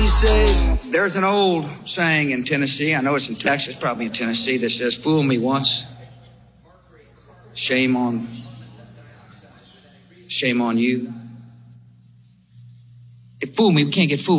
he say? There's an old saying in Tennessee, I know it's in Texas, probably in Tennessee, that says, fool me once, shame on you. If fool me, we can't get fooled.